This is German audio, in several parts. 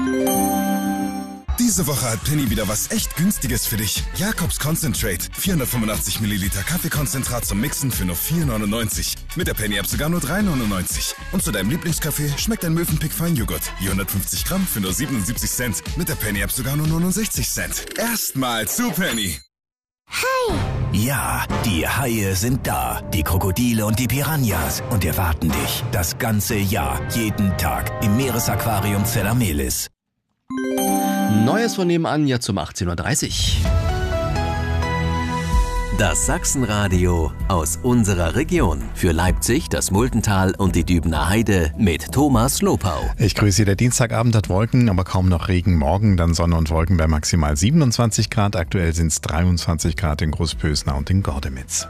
Diese Woche hat Penny wieder was echt Günstiges für dich. Jacobs Concentrate. 485 Milliliter Kaffeekonzentrat zum Mixen für nur 4,99. Mit der Penny-App sogar nur 3,99. Und zu deinem Lieblingskaffee schmeckt ein Mövenpick Feinjoghurt. Je 150 Gramm für nur 77 Cent. Mit der Penny-App sogar nur 69 Cent. Erstmal zu Penny. Hai! Ja, die Haie sind da. Die Krokodile und die Piranhas. Und erwarten dich das ganze Jahr, jeden Tag im Meeresaquarium Zellamelis. Neues von nebenan, jetzt um 18.30 Uhr. Das Sachsenradio aus unserer Region. Für Leipzig, das Multental und die Dübener Heide mit Thomas Lopau. Ich grüße Sie. Der Dienstagabend hat Wolken, aber kaum noch Regen. Morgen dann Sonne und Wolken bei maximal 27 Grad. Aktuell sind es 23 Grad in Großpösna und in Gordemitz.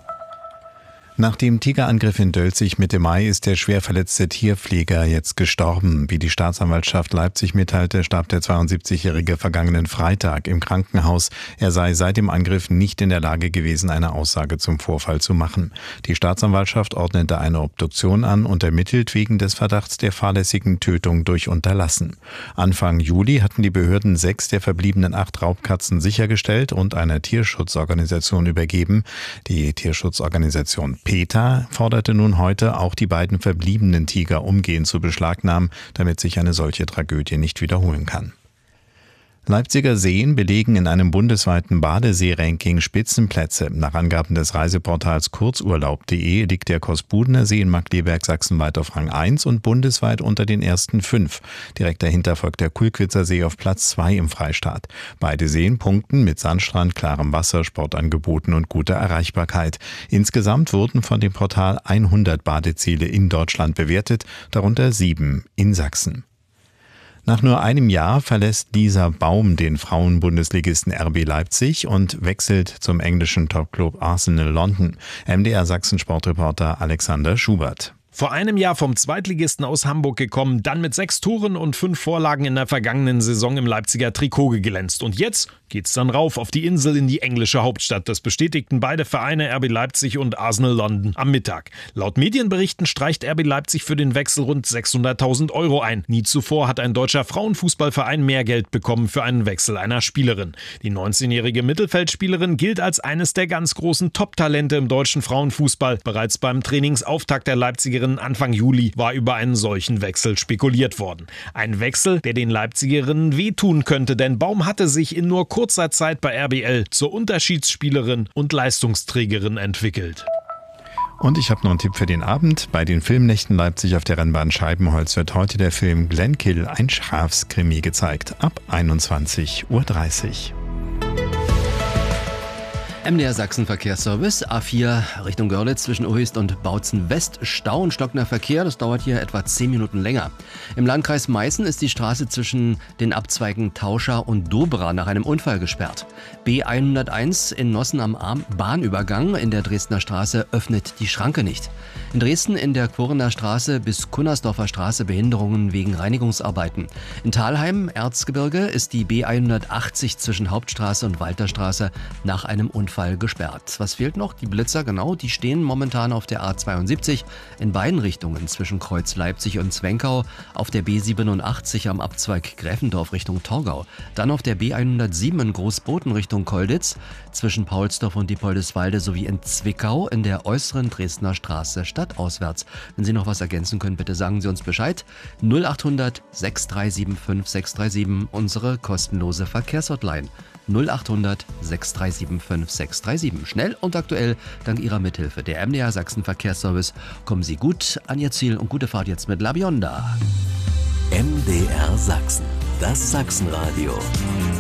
Nach dem Tigerangriff in Dölzig Mitte Mai ist der schwer verletzte Tierpfleger jetzt gestorben. Wie die Staatsanwaltschaft Leipzig mitteilte, starb der 72-Jährige vergangenen Freitag im Krankenhaus. Er sei seit dem Angriff nicht in der Lage gewesen, eine Aussage zum Vorfall zu machen. Die Staatsanwaltschaft ordnete eine Obduktion an und ermittelt wegen des Verdachts der fahrlässigen Tötung durch Unterlassen. Anfang Juli hatten die Behörden 6 der verbliebenen 8 Raubkatzen sichergestellt und einer Tierschutzorganisation übergeben. Die Tierschutzorganisation PETA forderte nun heute, auch die beiden verbliebenen Tiger umgehend zu beschlagnahmen, damit sich eine solche Tragödie nicht wiederholen kann. Leipziger Seen belegen in einem bundesweiten Badesee-Ranking Spitzenplätze. Nach Angaben des Reiseportals kurzurlaub.de liegt der Kosbudener See in Markkleeberg Sachsen-weit auf Rang 1 und bundesweit unter den ersten 5. Direkt dahinter folgt der Kulkwitzer See auf Platz 2 im Freistaat. Beide Seen punkten mit Sandstrand, klarem Wasser, Sportangeboten und guter Erreichbarkeit. Insgesamt wurden von dem Portal 100 Badeziele in Deutschland bewertet, darunter 7 in Sachsen. Nach nur einem Jahr verlässt Lisa Baum den Frauenbundesligisten RB Leipzig und wechselt zum englischen Topclub Arsenal London. MDR Sachsen-Sportreporter Alexander Schubert. Vor einem Jahr vom Zweitligisten aus Hamburg gekommen, dann mit 6 Toren und 5 Vorlagen in der vergangenen Saison im Leipziger Trikot geglänzt. Und jetzt geht's dann rauf auf die Insel in die englische Hauptstadt. Das bestätigten beide Vereine RB Leipzig und Arsenal London am Mittag. Laut Medienberichten streicht RB Leipzig für den Wechsel rund 600.000 € ein. Nie zuvor hat ein deutscher Frauenfußballverein mehr Geld bekommen für einen Wechsel einer Spielerin. Die 19-jährige Mittelfeldspielerin gilt als eines der ganz großen Top-Talente im deutschen Frauenfußball. Bereits beim Trainingsauftakt der Leipzigerin Anfang Juli war über einen solchen Wechsel spekuliert worden. Ein Wechsel, der den Leipzigerinnen wehtun könnte, denn Baum hatte sich in nur kurzer Zeit bei RBL zur Unterschiedsspielerin und Leistungsträgerin entwickelt. Und ich habe noch einen Tipp für den Abend. Bei den Filmnächten Leipzig auf der Rennbahn Scheibenholz wird heute der Film Glenkill, ein Schafskrimi, gezeigt. Ab 21.30 Uhr. MDR Sachsen Verkehrsservice, A4 Richtung Görlitz zwischen Uhist und Bautzen West, Stau und stockender Verkehr, das dauert hier etwa 10 Minuten länger. Im Landkreis Meißen ist die Straße zwischen den Abzweigen Tauscha und Dobra nach einem Unfall gesperrt. B101 in Nossen am Bahnübergang in der Dresdner Straße öffnet die Schranke nicht. In Dresden in der Quorener Straße bis Kunnersdorfer Straße Behinderungen wegen Reinigungsarbeiten. In Thalheim, Erzgebirge, ist die B180 zwischen Hauptstraße und Walterstraße nach einem Unfall gesperrt. Was fehlt noch? Die Blitzer, genau, die stehen momentan auf der A72 in beiden Richtungen zwischen Kreuz Leipzig und Zwenkau, auf der B87 am Abzweig Gräfendorf Richtung Torgau, dann auf der B107 in Großboten Richtung Kolditz, zwischen Paulsdorf und Diepoldeswalde sowie in Zwickau in der äußeren Dresdner Straße stadtauswärts. Wenn Sie noch was ergänzen können, bitte sagen Sie uns Bescheid. 0800 6375 637, unsere kostenlose Verkehrshotline. 0800 6375 637. Schnell und aktuell, dank Ihrer Mithilfe. Der MDR Sachsen Verkehrsservice. Kommen Sie gut an Ihr Ziel und gute Fahrt jetzt mit La Bionda. MDR Sachsen, das Sachsenradio.